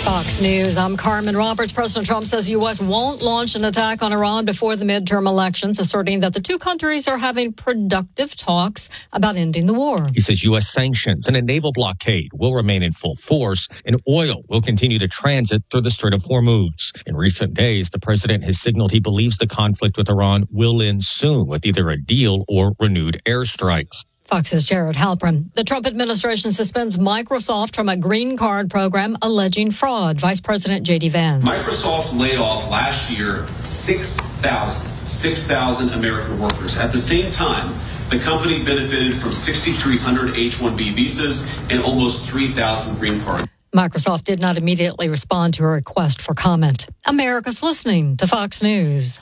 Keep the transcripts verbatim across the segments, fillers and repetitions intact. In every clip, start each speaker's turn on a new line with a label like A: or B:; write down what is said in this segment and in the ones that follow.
A: Fox News, I'm Carmen Roberts. President Trump says U S won't launch an attack on Iran before the midterm elections, asserting that the two countries are having productive talks about ending the war.
B: He says U S sanctions and a naval blockade will remain in full force, and oil will continue to transit through the Strait of Hormuz. In recent days, the president has signaled he believes the conflict with Iran will end soon with either a deal or renewed airstrikes.
A: Fox's Jared Halpern. The Trump administration suspends Microsoft from a green card program alleging fraud. Vice President J D Vance.
C: Microsoft laid off last year six thousand American workers. At the same time, the company benefited from six thousand three hundred H one B visas and almost three thousand green cards.
A: Microsoft did not immediately respond to a request for comment. America's listening to Fox News.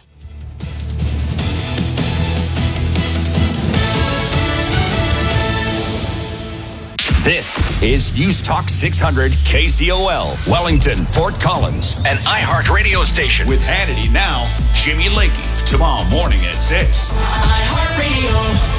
D: This is News Talk six hundred K C O L, Wellington, Fort Collins, an iHeart radio station. With Hannity now, Jimmy Lakey, tomorrow morning at six. iHeartRadio.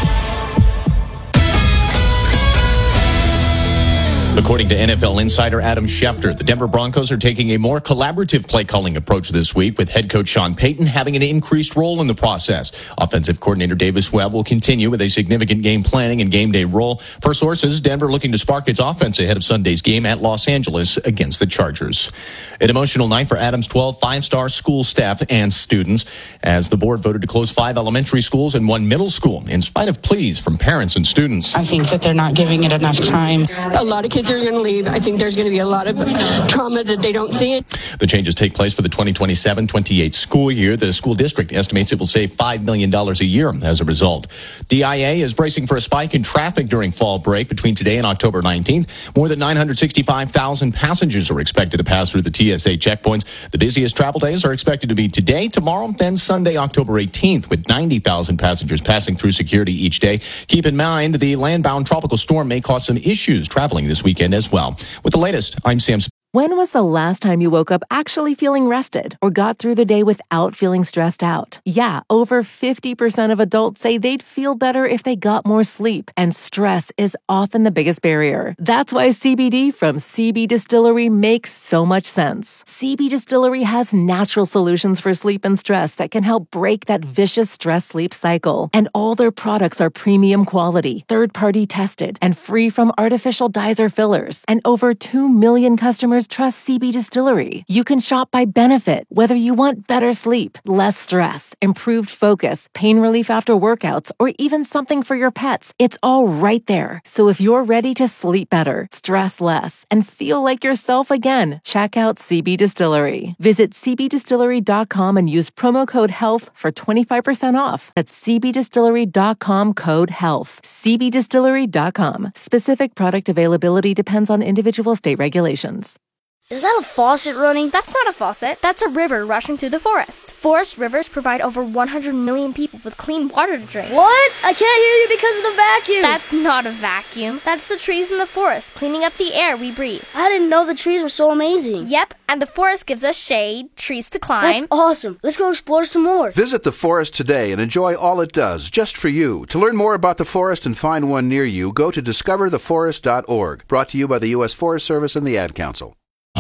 E: According to N F L insider Adam Schefter, the Denver Broncos are taking a more collaborative play-calling approach this week, with head coach Sean Payton having an increased role in the process. Offensive coordinator Davis Webb will continue with a significant game planning and game day role. Per sources, Denver looking to spark its offense ahead of Sunday's game at Los Angeles against the Chargers. An emotional night for Adams twelve five-star school staff and students, as the board voted to close five elementary schools and one middle school, in spite of pleas from parents and students.
F: I think that they're not giving it enough time.
G: A lot of kids are going to leave. I think there's going to be a lot of trauma that they don't see it.
E: The changes take place for the twenty twenty-seven twenty-eight school year. The school district estimates it will save five million dollars a year as a result. D I A is bracing for a spike in traffic during fall break between today and October nineteenth. More than nine hundred sixty-five thousand passengers are expected to pass through the T S A checkpoints. The busiest travel days are expected to be today, tomorrow, then Sunday, October eighteenth, with ninety thousand passengers passing through security each day. Keep in mind, the land-bound tropical storm may cause some issues traveling this weekend as well. With the latest, I'm Sam.
H: When was the last time you woke up actually feeling rested or got through the day without feeling stressed out? Yeah, over fifty percent of adults say they'd feel better if they got more sleep, and stress is often the biggest barrier. That's why C B D from C B Distillery makes so much sense. C B Distillery has natural solutions for sleep and stress that can help break that vicious stress-sleep cycle. And all their products are premium quality, third-party tested, and free from artificial dyes or fillers. And over two million customers trust C B Distillery. You can shop by benefit, whether you want better sleep, less stress, improved focus, pain relief after workouts, or even something for your pets. It's all right there. So if you're ready to sleep better, stress less, and feel like yourself again, check out C B Distillery. Visit c b distillery dot com and use promo code HEALTH for twenty-five percent off. That's c b distillery dot com code HEALTH. c b distillery dot com. Specific product availability depends on individual state regulations.
I: Is that a faucet running? That's not a faucet. That's a river rushing through the forest. Forest rivers provide over one hundred million people with clean water to drink.
J: What? I can't hear you because of the vacuum.
I: That's not a vacuum. That's the trees in the forest, cleaning up the air we breathe.
J: I didn't know the trees were so amazing.
I: Yep, and the forest gives us shade, trees to climb.
J: That's awesome. Let's go explore some more.
K: Visit the forest today and enjoy all it does, just for you. To learn more about the forest and find one near you, go to discover the forest dot org. Brought to you by the U S Forest Service and the Ad Council.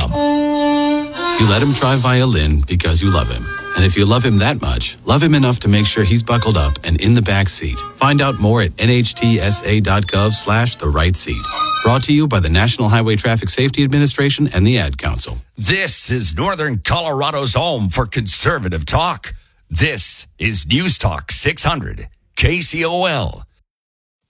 L: You let him try violin because you love him. And if you love him that much, love him enough to make sure he's buckled up and in the back seat. Find out more at n h t s a dot gov slash the right seat. Brought to you by the National Highway Traffic Safety Administration and the Ad Council.
D: This is Northern Colorado's home for conservative talk. This is News Talk six hundred K C O L.